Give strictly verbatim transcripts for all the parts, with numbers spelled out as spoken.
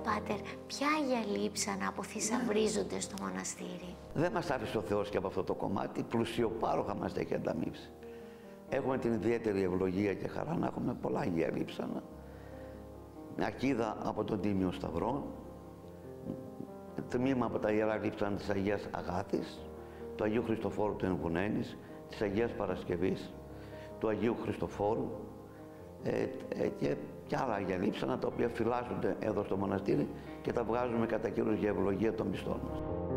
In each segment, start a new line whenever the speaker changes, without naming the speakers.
Πάτερ, ποια Αγία Λείψανα αποθυσαυρίζονται στο μοναστήρι?
Δεν μας άφησε ο Θεός και από αυτό το κομμάτι, πλουσιοπάροχα μας τα έχει ανταμείψει. Έχουμε την ιδιαίτερη ευλογία και χαρά να έχουμε πολλά Αγία Λείψανα. Ακίδα από τον Τίμιο Σταυρό, τμήμα από τα Ιερά Λείψανα της Αγίας Αγάθης, του Αγίου Χριστοφόρου του Εμβουνένης, της Αγίας Παρασκευής, του Αγίου Χριστοφόρου ε, ε, και, και άλλα Αγία Λείψανα, τα οποία φυλάσσονται εδώ στο μοναστήρι και τα βγάζουμε κατά καιρούς για ευλογία των πιστών μας.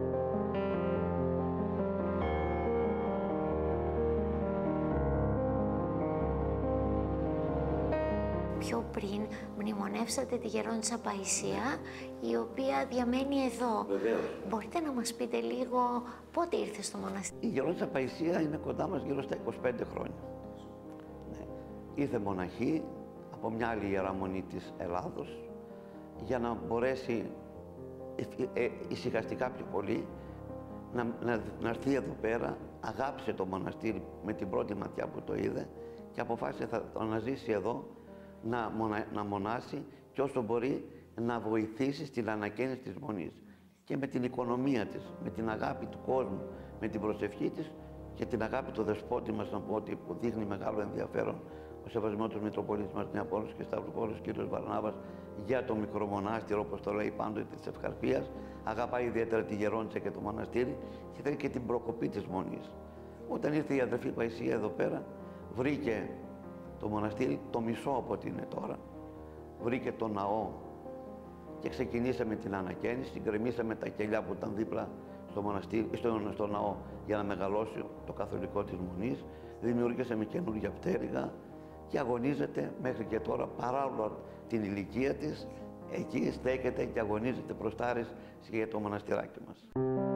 Πιο πριν μνημονεύσατε τη Γερόντισσα Παϊσία, η οποία διαμένει εδώ.
Βεβαίως.
Μπορείτε να μας πείτε λίγο πότε ήρθε στο μοναστήρι?
Η Γερόντισσα Παϊσία είναι κοντά μας γύρω στα είκοσι πέντε χρόνια. Ναι. Ήρθε μοναχή από μια άλλη Ιερά Μονή της Ελλάδος για να μπορέσει ε, ε, ησυχαστικά πιο πολύ να, να, να έρθει εδώ πέρα. Αγάπησε το μοναστήρι με την πρώτη ματιά που το είδε και αποφάσισε θα, να ζήσει εδώ, να, μονα, να μονάσει και όσο μπορεί να βοηθήσει στην ανακαίνιση της Μονής και με την οικονομία της, με την αγάπη του κόσμου, με την προσευχή της και την αγάπη του Δεσπότη μας, να πω ότι που δείχνει μεγάλο ενδιαφέρον ο σεβασμός του Μητροπολίτης μας Νεαπόλης και Σταυροπόλης κ. Βαρνάβας για το μικρό μονάστηρο, όπως το λέει πάντοτε, της Ευχαρπίας. Αγαπάει ιδιαίτερα τη Γερόντισσα και το μοναστήρι και θέλει και την προκοπή της Μονής. Όταν ήρθε η αδερφή Παϊσία εδώ πέρα, βρήκε το μοναστήρι το μισό από ό,τι είναι τώρα, βρήκε το ναό και ξεκινήσαμε την ανακαίνιση, γκρεμίσαμε τα κελιά που ήταν δίπλα στο, μοναστήρι, στο, στο ναό για να μεγαλώσει το καθολικό της Μονής, δημιούργησαμε καινούργια πτέρυγα και αγωνίζεται μέχρι και τώρα, παρά την ηλικία της, εκεί στέκεται και αγωνίζεται προς τάρες για το μοναστηράκι μας.